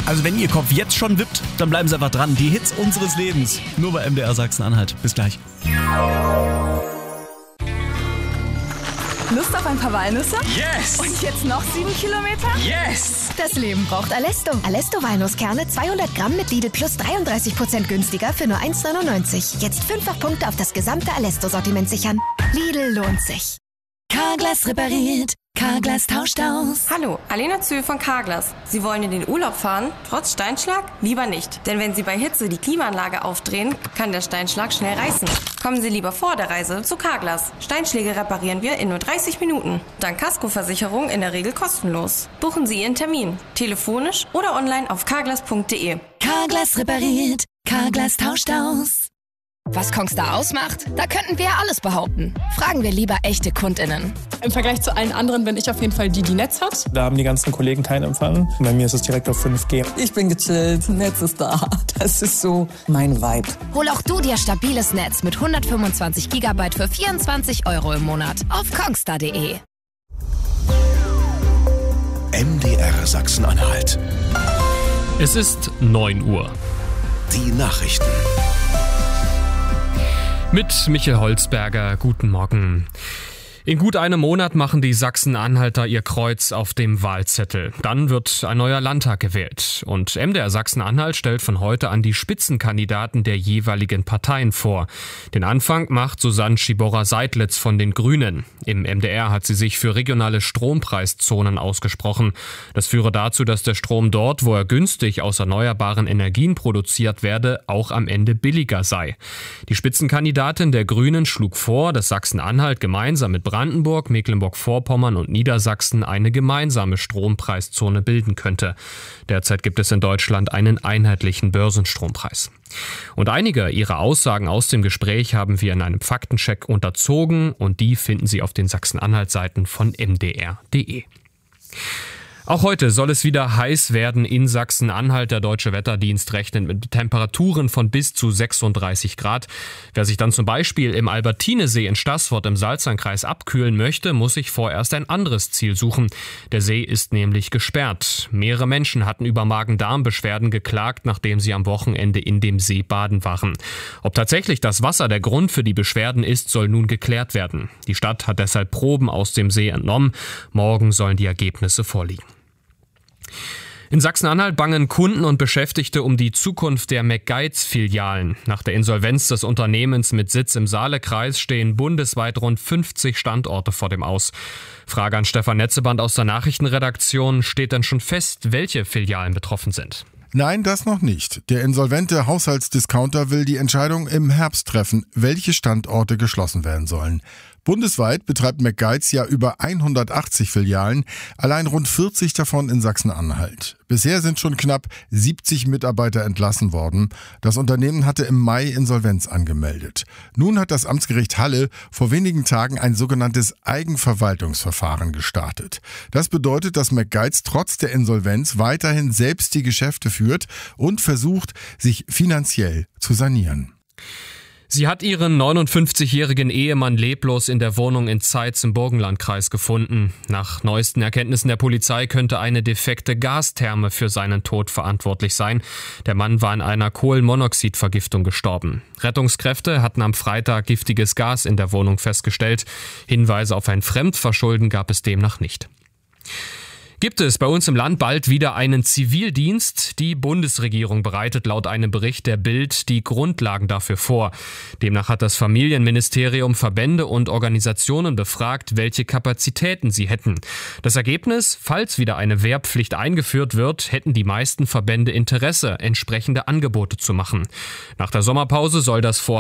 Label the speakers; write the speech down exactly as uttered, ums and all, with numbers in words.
Speaker 1: Also wenn Ihr Kopf jetzt schon wippt, dann bleiben Sie einfach dran. Die Hits unseres Lebens. Nur bei M D R Sachsen-Anhalt. Bis gleich.
Speaker 2: Lust auf ein paar Walnüsse?
Speaker 3: Yes!
Speaker 2: Und jetzt noch sieben Kilometer?
Speaker 3: Yes!
Speaker 4: Das Leben braucht Alesto. Alesto Walnusskerne zweihundert Gramm mit Lidl Plus dreiunddreißig Prozent günstiger für nur eins neunundneunzig. Jetzt fünffach Punkte auf das gesamte Alesto-Sortiment sichern. Lidl lohnt sich.
Speaker 5: Carglass repariert. Carglass tauscht aus.
Speaker 6: Hallo, Alena Zühl von Carglass. Sie wollen in den Urlaub fahren, trotz Steinschlag? Lieber nicht. Denn wenn Sie bei Hitze die Klimaanlage aufdrehen, kann der Steinschlag schnell reißen. Kommen Sie lieber vor der Reise zu Carglass. Steinschläge reparieren wir in nur dreißig Minuten. Dank Kaskoversicherung in der Regel kostenlos. Buchen Sie Ihren Termin. Telefonisch oder online auf carglass punkt de.
Speaker 5: Carglass repariert. Carglass tauscht aus.
Speaker 4: Was Kongstar ausmacht? Da könnten wir ja alles behaupten. Fragen wir lieber echte KundInnen.
Speaker 7: Im Vergleich zu allen anderen bin ich auf jeden Fall die, die Netz hat.
Speaker 8: Da haben die ganzen Kollegen keinen Empfang. Bei mir ist es direkt auf fünf G.
Speaker 9: Ich bin gechillt, Netz ist da. Das ist so mein Vibe.
Speaker 4: Hol auch du dir stabiles Netz mit hundertfünfundzwanzig Gigabyte für vierundzwanzig Euro im Monat auf kongstar punkt de.
Speaker 10: M D R Sachsen-Anhalt.
Speaker 11: Es ist neun Uhr.
Speaker 10: Die Nachrichten.
Speaker 11: Mit Michael Holzberger, guten Morgen. In gut einem Monat machen die Sachsen-Anhalter ihr Kreuz auf dem Wahlzettel. Dann wird ein neuer Landtag gewählt. Und M D R Sachsen-Anhalt stellt von heute an die Spitzenkandidaten der jeweiligen Parteien vor. Den Anfang macht Susanne Schiborra-Seidlitz von den Grünen. Im M D R hat sie sich für regionale Strompreiszonen ausgesprochen. Das führe dazu, dass der Strom dort, wo er günstig aus erneuerbaren Energien produziert werde, auch am Ende billiger sei. Die Spitzenkandidatin der Grünen schlug vor, dass Sachsen-Anhalt gemeinsam mit Brandenburg, Mecklenburg-Vorpommern und Niedersachsen eine gemeinsame Strompreiszone bilden könnte. Derzeit gibt es in Deutschland einen einheitlichen Börsenstrompreis. Und einige ihrer Aussagen aus dem Gespräch haben wir in einem Faktencheck unterzogen und die finden Sie auf den Sachsen-Anhalt-Seiten von m d r punkt d e. Auch heute soll es wieder heiß werden in Sachsen-Anhalt. Der Deutsche Wetterdienst rechnet mit Temperaturen von bis zu sechsunddreißig Grad. Wer sich dann zum Beispiel im Albertinesee in Staßfurt im Salzernkreis abkühlen möchte, muss sich vorerst ein anderes Ziel suchen. Der See ist nämlich gesperrt. Mehrere Menschen hatten über Magen-Darm-Beschwerden geklagt, nachdem sie am Wochenende in dem See baden waren. Ob tatsächlich das Wasser der Grund für die Beschwerden ist, soll nun geklärt werden. Die Stadt hat deshalb Proben aus dem See entnommen. Morgen sollen die Ergebnisse vorliegen. In Sachsen-Anhalt bangen Kunden und Beschäftigte um die Zukunft der McGuides-Filialen. Nach der Insolvenz des Unternehmens mit Sitz im Saalekreis stehen bundesweit rund fünfzig Standorte vor dem Aus. Frage an Stefan Netzeband aus der Nachrichtenredaktion. Steht denn schon fest, welche Filialen betroffen sind?
Speaker 12: Nein, das noch nicht. Der insolvente Haushaltsdiscounter will die Entscheidung im Herbst treffen, welche Standorte geschlossen werden sollen. Bundesweit betreibt McGuides ja über hundertachtzig Filialen, allein rund vierzig davon in Sachsen-Anhalt. Bisher sind schon knapp siebzig Mitarbeiter entlassen worden. Das Unternehmen hatte im Mai Insolvenz angemeldet. Nun hat das Amtsgericht Halle vor wenigen Tagen ein sogenanntes Eigenverwaltungsverfahren gestartet. Das bedeutet, dass McGuides trotz der Insolvenz weiterhin selbst die Geschäfte führt und versucht, sich finanziell zu sanieren.
Speaker 11: Sie hat ihren neunundfünfzigjährigen Ehemann leblos in der Wohnung in Zeitz im Burgenlandkreis gefunden. Nach neuesten Erkenntnissen der Polizei könnte eine defekte Gastherme für seinen Tod verantwortlich sein. Der Mann war an einer Kohlenmonoxidvergiftung gestorben. Rettungskräfte hatten am Freitag giftiges Gas in der Wohnung festgestellt. Hinweise auf ein Fremdverschulden gab es demnach nicht. Gibt es bei uns im Land bald wieder einen Zivildienst? Die Bundesregierung bereitet laut einem Bericht der Bild die Grundlagen dafür vor. Demnach hat das Familienministerium Verbände und Organisationen befragt, welche Kapazitäten sie hätten. Das Ergebnis: Falls wieder eine Wehrpflicht eingeführt wird, hätten die meisten Verbände Interesse, entsprechende Angebote zu machen. Nach der Sommerpause soll das Vorhaben